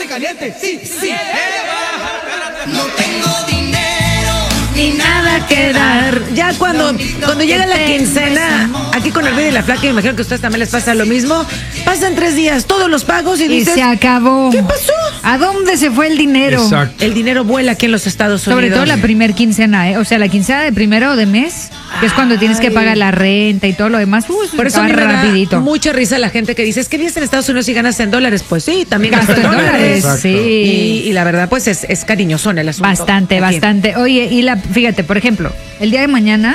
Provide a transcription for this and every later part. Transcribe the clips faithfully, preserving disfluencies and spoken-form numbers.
caliente, sí, sí. No tengo dinero ni nada que dar. Ya cuando, cuando llega la quincena, aquí con el Rey de la Flaca, me imagino que a ustedes también les pasa lo mismo. Pasan tres días, todos los pagos y, Y dices, se acabó. ¿qué pasó? ¿A dónde se fue el dinero? Exacto. El dinero vuela aquí en los Estados Unidos. Sobre todo la primer quincena, ¿eh? O sea, la quincena de primero de mes, que es cuando tienes que Ay. pagar la renta y todo lo demás. Uh, Por eso se a mí acaba me da rapidito. mucha risa la gente que dice, es que vives en Estados Unidos y ganas en dólares. Pues sí, también Gasto gasto en dólares, Exacto. sí. Y, y la verdad, pues es, es cariñosón el asunto. Bastante, Aquí. bastante. Oye, y la, fíjate, por ejemplo, el día de mañana,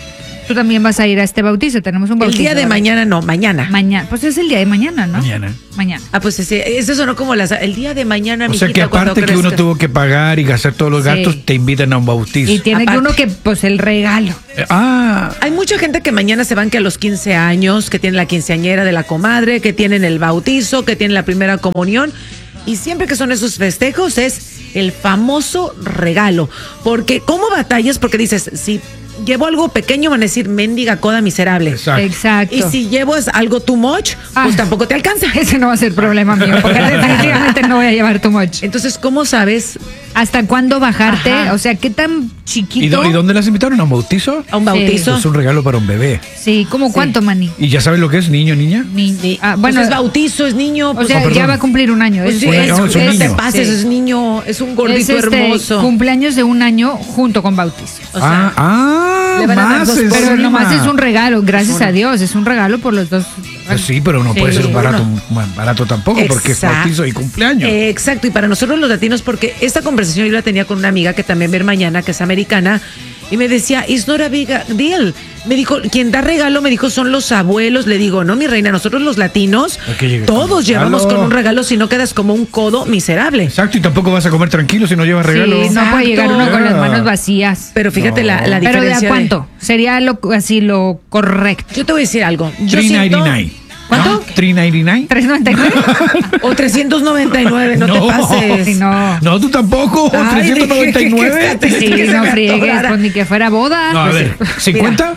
tú también vas a ir a este bautizo. Tenemos un El bautizo. día de ¿verdad? mañana no, mañana. Mañana. Pues es el día de mañana, ¿no? Mañana. Mañana. Ah, pues sí, eso sonó como las, el día de mañana, O mijita, sea que aparte cuando que uno crezcas. tuvo que pagar y gastar todos los Sí. gastos, te invitan a un bautizo. Y tiene que Aparte. uno que, pues el regalo. Eh, Ah, Hay mucha gente que mañana se van que a los quince años, que tienen la quinceañera de la comadre, que tienen el bautizo, que tienen la primera comunión. Y siempre que son esos festejos es el famoso regalo. Porque, ¿cómo batallas? Porque dices, si llevo algo pequeño van a decir, mendiga coda miserable. exacto. Exacto. Y si llevo es algo too much, Ah. pues tampoco te alcanza. Ese no va a ser problema mío, porque definitivamente no voy a llevar too much. Entonces, ¿cómo sabes ¿Hasta cuándo bajarte? Ajá. O sea, ¿qué tan ¿Y, chiquito? dó- y dónde las invitaron? ¿A un bautizo? a un Sí. bautizo? Es un regalo para un bebé. Sí, ¿cómo cuánto, Mani? ¿Y ya sabes lo que es, niño, niña? Ni- Sí. ah, Pues bueno, es bautizo, es niño. o Pues, sea, Oh, perdón. ya va a cumplir un año. pues es, sí, Bueno, es, no, es un no te niño. pases, Sí. es niño, es un gordito es este hermoso. cumpleaños de un año junto con bautizo. O sea, ah, ah, le van a dar más dos encima. Pero nomás es un regalo, gracias a Dios, es un regalo por los dos. Pues sí, pero no Sí. puede ser un barato, Uno. un barato tampoco, porque es Exacto. bautizo y cumpleaños. Exacto, y para nosotros los latinos, porque esta conversación yo la tenía con una amiga que también ver mañana, que es americana, y me decía, it's not a big deal. Me dijo, quien da regalo, me dijo, son los abuelos. Le digo, no, mi reina, nosotros los latinos, Hay que llegar todos con llevamos regalo. con un regalo, si no quedas como un codo miserable. Exacto, y tampoco vas a comer tranquilo si no llevas regalo. Sí, no Exacto. puede llegar uno con las manos vacías. Pero fíjate No. la, la Pero ¿de diferencia. a cuánto? Sería lo, así lo correcto. Yo te voy a decir algo. Yo tres siento, noventa y nueve. ¿Cuánto? ¿No? tres noventa y nueve. ¿tres noventa y nueve? o trescientos noventa y nueve, no, No. te pases. Sí, no. No, tú tampoco. Ay, trescientos noventa y nueve. dije que- Sí, que se no me friegues, atorara. pues ni que fuera boda. No, a Pues, ver, ¿cincuenta?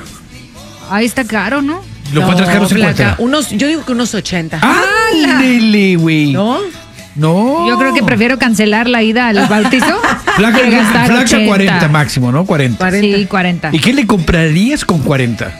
ahí está caro, ¿no? ¿Lo encuentras caro Flaca, cincuenta? unos, yo digo que unos ochenta. ¡Ándele, güey! ¿No? No. Yo creo que prefiero cancelar la ida al bautizo Flaca, que gastar flaca ochenta. cuarenta máximo, ¿no? cuarenta. cuarenta. Sí, cuarenta. ¿Y qué le comprarías con cuarenta?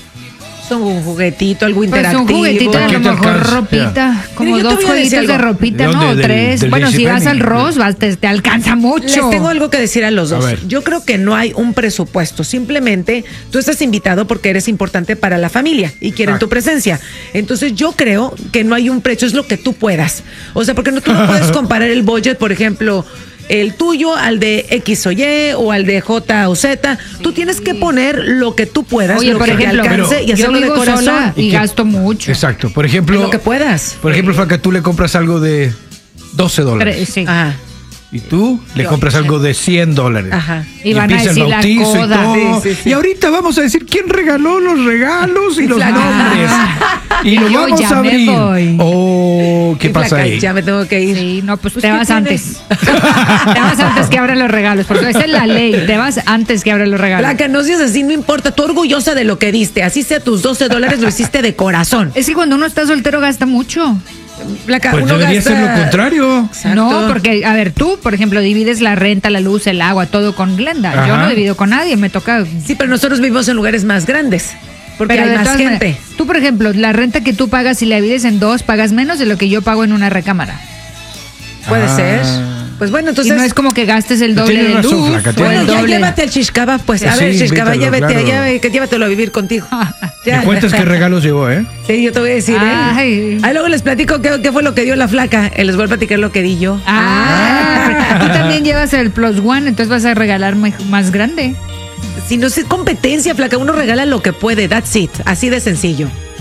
Son un juguetito, algo Pues interactivo. un juguetito, a ¿Por qué lo te mejor alcanza? ropita, como yo te dos voy a decir jueguitos de algo. ropita, ¿De ¿no? dónde? O Del- tres. del Bueno, si vas JCPenney. al Ross, vas, te, te alcanza mucho. Les tengo algo que decir a los dos. A ver. Yo creo que no hay un presupuesto. Simplemente tú estás invitado porque eres importante para la familia y quieren Exacto. tu presencia. Entonces yo creo que no hay un precio, es lo que tú puedas. O sea, porque no, tú no puedes comparar el budget, por ejemplo, el tuyo al de X o Y o al de J o Z. Tú tienes que poner lo que tú puedas, Oye, lo por que ejemplo, te alcance pero y yo hacerlo de vivo corazón. sola y ¿Y qué? gasto mucho. Exacto. Por ejemplo, Lo que puedas. por ejemplo, Flaca, tú le compras algo de doce dólares. Tre- sí. Ajá. Y tú le Yo, compras sí. algo de cien dólares. Ajá. Y van a empieza el decir la bautizo y coda. todo. Sí, sí, sí. Y ahorita vamos a decir quién regaló los regalos y los Flaca. nombres. Y lo Yo vamos ya a me abrir. voy. Oh, ¿qué Sí, pasa Flaca, ahí? Ya me tengo que ir. Sí, no, pues, Pues, te ¿qué vas tienes? antes. Te vas antes que abran los regalos, porque esa es la ley. Te vas antes que abran los regalos. Flaca, no seas así, no importa. Tú orgullosa de lo que diste. Así sea tus doce dólares, lo hiciste de corazón. Es que cuando uno está soltero gasta mucho. Flaca, Pues uno debería gasta- ser lo contrario. Exacto. No, porque, a ver, tú, por ejemplo, divides la renta, la luz, el agua, todo con Glenda. Yo Ajá. no divido con nadie, me toca. Sí, pero nosotros vivimos en lugares más grandes. Porque hay de más todas gente. maneras, tú, por ejemplo, la renta que tú pagas, si la divides en dos, pagas menos de lo que yo pago en una recámara. Puede Ah. ser. Pues bueno, entonces. y no es como que gastes el doble Tienes de razón, luz Flaca, o tienes el Bueno, ya doble. llévate al Chishkaba, pues. A Sí, ver, Chishkaba, ya invítalo, vete, claro. ya, que llévatelo a vivir contigo. Ya. Me cuentas qué regalos llevó, ¿eh? Sí, yo te voy a decir, ¿eh? Ay. Ahí luego les platico qué, qué fue lo que dio la flaca. Eh, les voy a platicar lo que di yo. Ah, tú también llevas el plus one, entonces vas a regalar me- más grande. Si no es competencia, flaca, uno regala lo que puede. That's it. Así de sencillo.